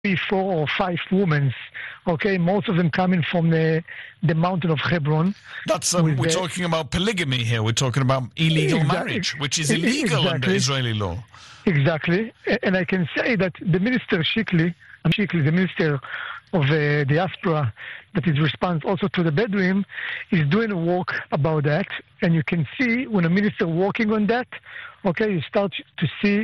4 or 5 women. Okay, most of them coming from the mountain of Hebron. That's we're talking about polygamy here. We're talking about illegal marriage, which is illegal under Israeli law. Exactly, and I can say that the minister Shikli, the minister of diaspora, that is responsible also to the Bedouin, is doing work about that. And you can see when a minister working on that, okay, you start to see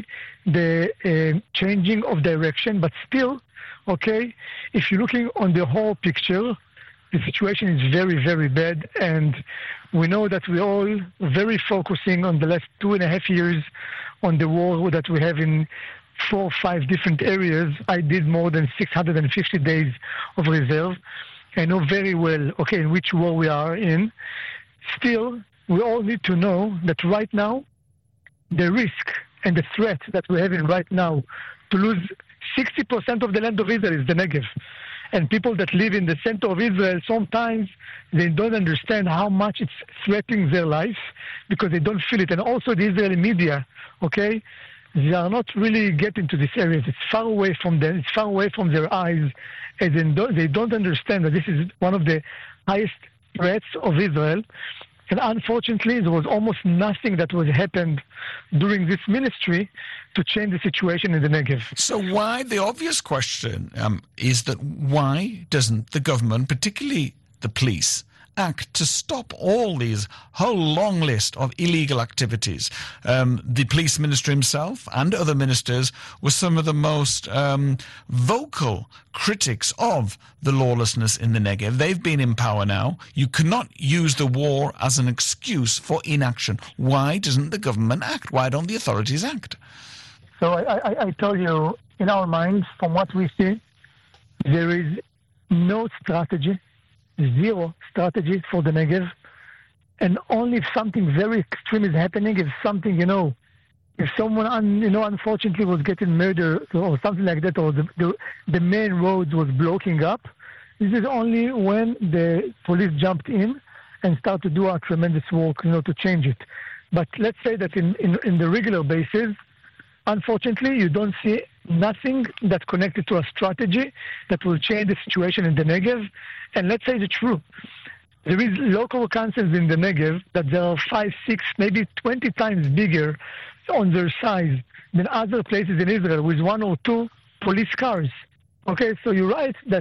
the changing of direction. But still, okay, if you're looking on the whole picture, the situation is very, very bad. And we know that we're all very focusing on the last 2.5 years on the war that we have in 4 or 5 different areas. I did more than 650 days of reserve. I know very well, okay, in which war we are in. Still, we all need to know that right now, the risk and the threat that we're having right now to lose 60% of the land of Israel is the Negev. And people that live in the center of Israel, sometimes they don't understand how much it's threatening their life because they don't feel it. And also the Israeli media, okay, they are not really getting to these areas. It's far away from them. It's far away from their eyes. And they don't understand that this is one of the highest threats of Israel. And unfortunately, there was almost nothing that was happened during this ministry to change the situation in the Negev. So why, the obvious question is that why doesn't the government, particularly the police, act to stop all these whole long list of illegal activities? The police minister himself and other ministers were some of the most vocal critics of the lawlessness in the Negev. They've been in power now. You cannot use the war as an excuse for inaction. Why doesn't the government act? Why don't the authorities act? So I tell you, in our minds, from what we see, there is no strategy, zero strategy for the Negev, and only if something very extreme is happening, if something, if someone, unfortunately was getting murdered or something like that, or the main roads was blocking up, this is only when the police jumped in and started to do a tremendous work, to change it. But let's say that in the regular basis, unfortunately, you don't see nothing that's connected to a strategy that will change the situation in the Negev. And let's say the truth. There is local councils in the Negev that there are 5, 6, maybe 20 times bigger on their size than other places in Israel with 1 or 2 police cars. Okay, so you're right that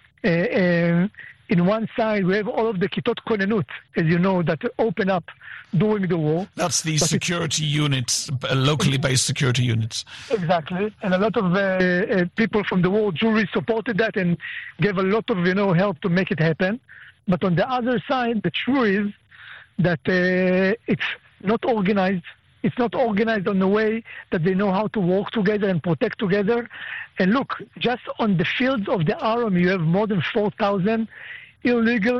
in one side we have all of the Kitot Konenut, as you know, that open up during the war. That's the security units, locally based security units. Exactly. And a lot of people from the war jury supported that and gave a lot of, help to make it happen. But on the other side, the truth is that it's not organized. It's not organized on the way that they know how to work together and protect together. And look, just on the fields of the army, you have more than 4,000 illegal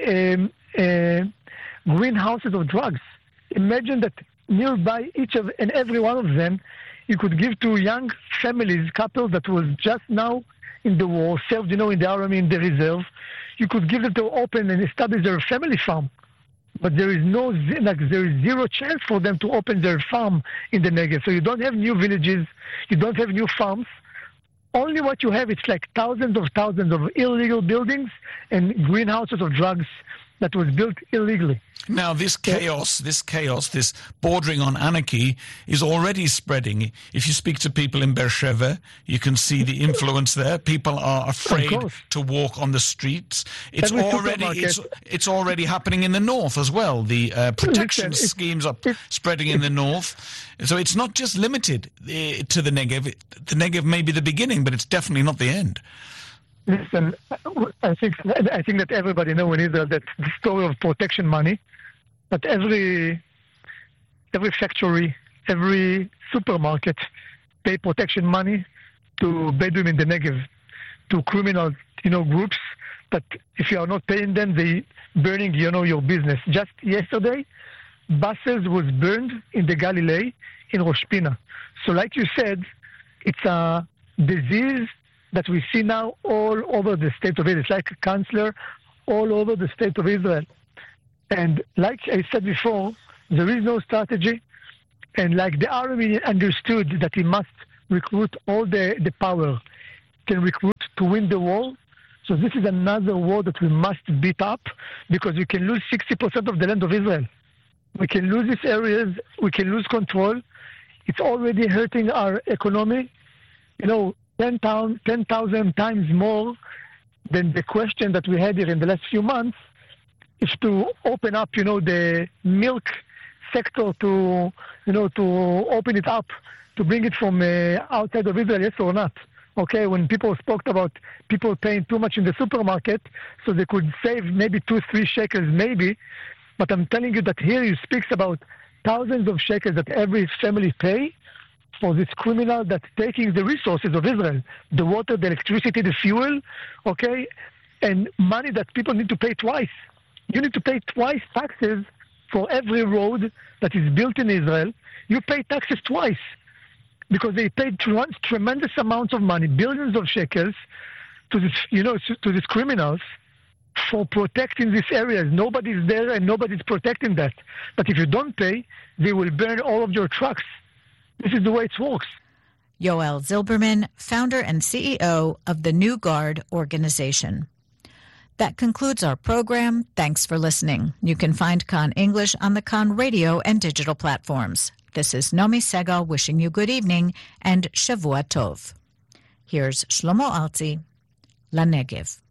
greenhouses of drugs. Imagine that nearby each and every one of them, you could give to young families, couples that was just now in the war, served, in the army, in the reserve. You could give them to open and establish their family farm. But there is there is zero chance for them to open their farm in the Negev. So you don't have new villages, you don't have new farms. Only what you have, it's like thousands of illegal buildings and greenhouses of drugs that was built illegally. Now, this chaos, this bordering on anarchy is already spreading. If you speak to people in Beersheba, you can see the influence there. People are afraid to walk on the streets. It's already happening in the north as well. The protection schemes are spreading in the north. So it's not just limited to the Negev. The Negev may be the beginning, but it's definitely not the end. Listen, I think that everybody knows in Israel that the story of protection money, that every factory, every supermarket pay protection money to Bedouin in the Negev, to criminal, groups, that if you are not paying them, they burning, your business. Just yesterday, buses was burned in the Galilee in Rosh Pina. So like you said, it's a disease that we see now all over the state of Israel. It's like a cancer all over the state of Israel. And like I said before, there is no strategy. And like the army understood that he must recruit all the power, can recruit to win the war. So this is another war that we must beat up, because we can lose 60% of the land of Israel. We can lose these areas. We can lose control. It's already hurting our economy. 10,000 times more than the question that we had here in the last few months is to open up, the milk sector to open it up, to bring it from outside of Israel, yes or not? Okay, when people spoke about people paying too much in the supermarket, so they could save maybe 2-3 shekels, maybe. But I'm telling you that here he speaks about thousands of shekels that every family pay for this criminal that's taking the resources of Israel, the water, the electricity, the fuel, okay, and money that people need to pay twice. You need to pay twice taxes for every road that is built in Israel. You pay taxes twice because they paid tremendous amounts of money, billions of shekels, to this, to these criminals for protecting these areas. Nobody's there and nobody's protecting that. But if you don't pay, they will burn all of your trucks. This is the way it works. Yoel Zilberman, founder and CEO of the New Guard organization. That concludes our program. Thanks for listening. You can find Kan English on the Kan radio and digital platforms. This is Nomi Segal wishing you good evening and Shavua Tov. Here's Shlomo Artzi, LaNegev.